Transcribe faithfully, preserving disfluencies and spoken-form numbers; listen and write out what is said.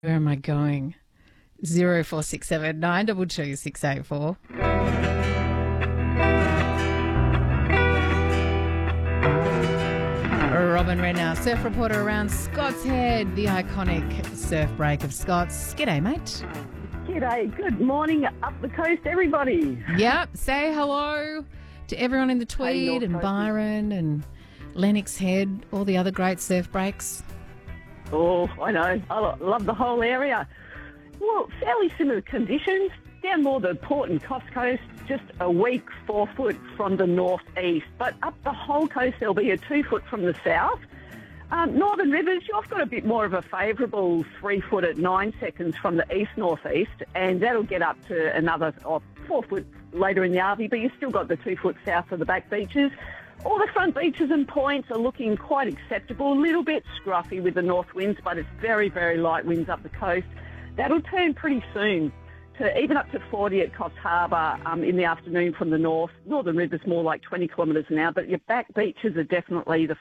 Where am I going? Zero four six seven nine double two six eight four. Robin Renner, surf reporter around Scott's Head, the iconic surf break of Scott's. G'day, mate. G'day. Good morning up the coast, everybody. Yep. Say hello to everyone in the Tweed Hey, and North Byron and Lennox Head, all the other great surf breaks. Oh, I know. I lo- love the whole area. Well, fairly similar conditions. Down more the Port and Coast Coast, just a weak four foot from the northeast. But up the whole coast, there'll be a two foot from the south. Um, Northern Rivers, you've got a bit more of a favourable three foot at nine seconds from the east-northeast, and that'll get up to another oh, four foot later in the Arvey, but you've still got the two foot south of the back beaches. All the front beaches and points are looking quite acceptable, a little bit scruffy with the north winds, but it's very, very light winds up the coast. That'll turn pretty soon to even up to forty at Coffs Harbour um, in the afternoon from the north. Northern Rivers more like twenty kilometres an hour, but your back beaches are definitely the